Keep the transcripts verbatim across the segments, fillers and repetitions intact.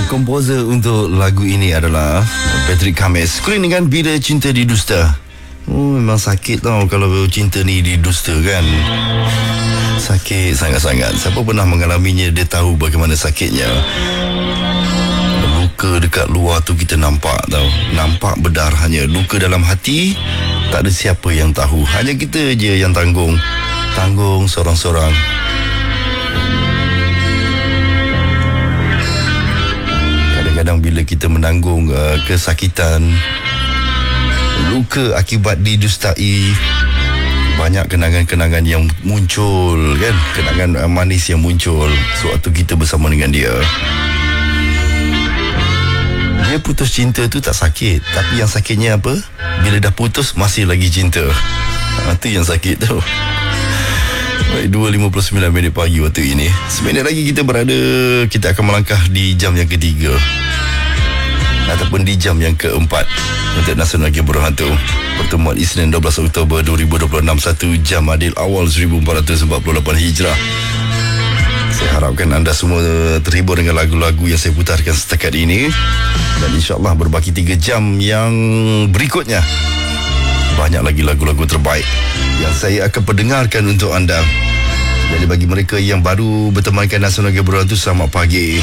Komposer untuk lagu ini adalah Patrick Kames. Screen dengan Bila Cinta Didusta. Oh, memang sakit tau kalau cinta ni didusta kan. Sakit sangat-sangat. Siapa pernah mengalaminya, dia tahu bagaimana sakitnya. Luka dekat luar tu kita nampak tau. Nampak berdarahnya. Luka dalam hati, tak ada siapa yang tahu. Hanya kita je yang tanggung. Tanggung sorang-sorang. Kadang bila kita menanggung uh, kesakitan, luka akibat didustai, banyak kenangan-kenangan yang muncul kan, kenangan uh, manis yang muncul sewaktu kita bersama dengan dia. Dia putus cinta tu tak sakit, tapi yang sakitnya apa? Bila dah putus masih lagi cinta. Ha, tu yang sakit tu. Baik, dua lima puluh sembilan minit pagi waktu ini. Seminit lagi kita berada, kita akan melangkah di jam yang ketiga ataupun di jam yang keempat untuk Nasional Game Berhantu. Pertemuan Isnin dua belas Oktober dua ribu dua puluh enam, satu jam adil awal seribu empat ratus empat puluh lapan Hijrah. Saya harapkan anda semua terhibur dengan lagu-lagu yang saya putarkan setakat ini. Dan insyaAllah berbaki tiga jam yang berikutnya, banyak lagi lagu-lagu terbaik yang saya akan perdengarkan untuk anda. Jadi bagi mereka yang baru bertemankan Nasional Game Berhantu, selamat pagi.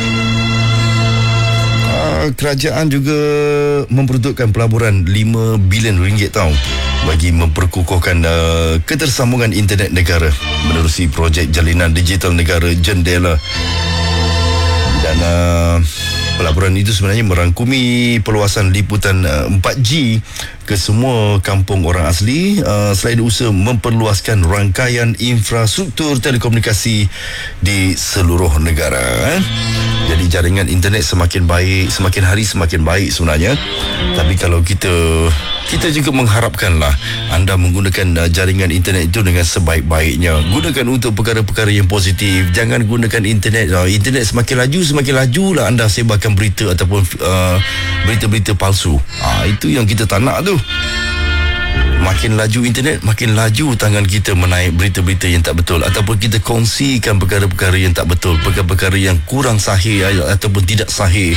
Kerajaan juga memperuntukkan pelaburan lima bilion ringgit tau bagi memperkukuhkan uh, ketersambungan internet negara menerusi projek Jalinan Digital Negara Jendela. Dan uh, pelaburan itu sebenarnya merangkumi perluasan liputan uh, empat G ke semua kampung orang asli uh, selain usaha memperluaskan rangkaian infrastruktur telekomunikasi di seluruh negara. Eh? Jadi jaringan internet semakin baik, semakin hari semakin baik sebenarnya. Tapi kalau kita kita juga mengharapkanlah anda menggunakan uh, jaringan internet itu dengan sebaik-baiknya. Gunakan untuk perkara-perkara yang positif. Jangan gunakan internet. Uh, internet semakin laju, semakin lajulah anda sebarkan berita ataupun uh, berita-berita palsu. Uh, itu yang kita tak nak tu. Makin laju internet, makin laju tangan kita menaik berita-berita yang tak betul, ataupun kita kongsikan perkara-perkara yang tak betul, perkara-perkara yang kurang sahih ataupun tidak sahih.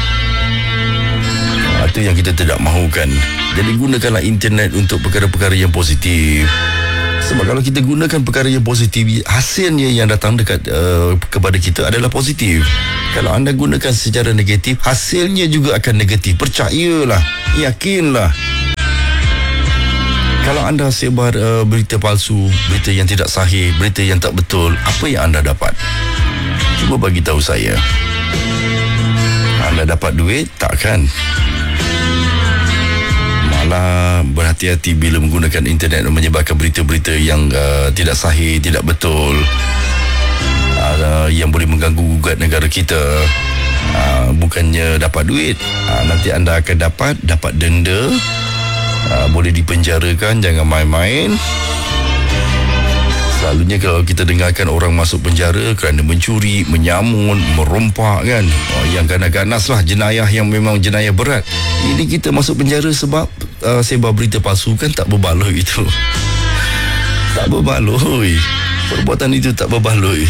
Itu yang kita tidak mahukan. Jadi gunakanlah internet untuk perkara-perkara yang positif. Sebab kalau kita gunakan perkara yang positif, hasilnya yang datang dekat uh, kepada kita adalah positif. Kalau anda gunakan secara negatif, hasilnya juga akan negatif. Percayalah, yakinlah. Kalau anda sebar uh, berita palsu, berita yang tidak sahih, berita yang tak betul, apa yang anda dapat? Cuba bagi tahu saya. Anda dapat duit? Takkan. Malah berhati-hati bila menggunakan internet dan menyebarkan berita-berita yang uh, tidak sahih, tidak betul, uh, yang boleh mengganggu gugat negara kita. Uh, bukannya dapat duit, uh, nanti anda akan dapat dapat denda. Uh, boleh dipenjarakan, jangan main-main. Selalunya kalau kita dengarkan orang masuk penjara kerana mencuri, menyamun, merompak kan, oh, yang ganas-ganas lah, jenayah yang memang jenayah berat. Ini kita masuk penjara sebab uh, sebar berita palsu, kan tak berbaloi itu. Tak berbaloi. Perbuatan itu tak berbaloi.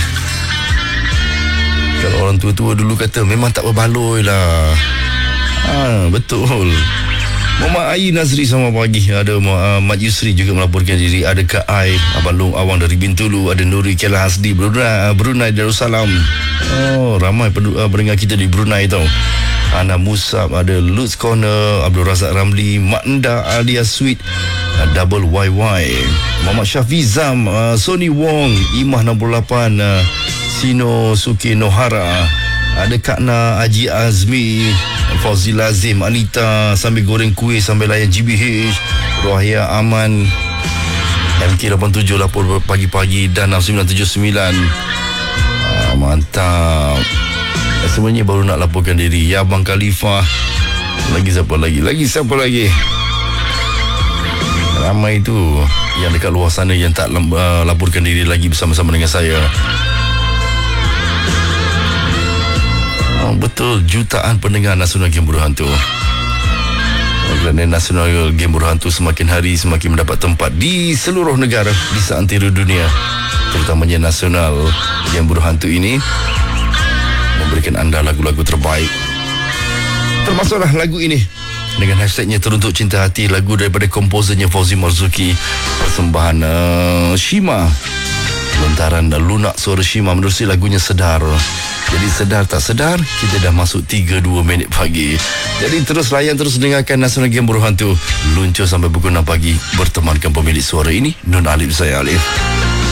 Kalau orang tua-tua dulu kata memang tak berbaloi lah. Ha, betul. Muhammad Ayi Nazri selamat pagi. Ada uh, Mat Yusri juga melaporkan diri. Ada Kak Ai, Abang Long Awang dari Bintulu. Ada Nuri Kela Hasdi Brunei, Brunei Darussalam. Oh, ramai uh, pendengar kita di Brunei tau. Ana Musab, ada Lutz Corner, Abdul Razak Ramli, Mak Nda alias Sweet, uh, Double Y Y, Muhammad Syafizam, uh, Sony Wong, Imah enam puluh lapan, uh, Sino Suki Nohara. Ada Kak Na, Haji Azmi, Fauzi Lazim, Anita, sambil goreng kuih, sambil layan G B H, Rohaya Aman, M K lapan tujuh lapor pagi-pagi, dan enam sembilan tujuh sembilan. Ah, mantap. Semuanya baru nak laporkan diri. Ya Abang Khalifah. Lagi siapa lagi? Lagi siapa lagi? Ramai tu yang dekat luar sana yang tak uh, laporkan diri lagi bersama-sama dengan saya. Oh, betul, jutaan pendengar Nasional Game Berhantu. Kerana Nasional Game Berhantu semakin hari semakin mendapat tempat di seluruh negara di seantero dunia, terutamanya Nasional Game Berhantu ini memberikan mempersembahkan anda lagu-lagu terbaik. Termasuklah lagu ini dengan hashtagnya Teruntuk Cinta Hati, lagu daripada komposernya Fauzi Marzuki, persembahan uh, Shima, lontaran uh, lunak suara Shima. Menerusi lagunya Sedar. Jadi sedar tak sedar, kita dah masuk tiga puluh dua minit pagi. Jadi terus layan, terus dengarkan Nasional Game Berhantu, luncur sampai pukul enam pagi, bertemankan pemilik suara ini, Nun Alif, saya Alif.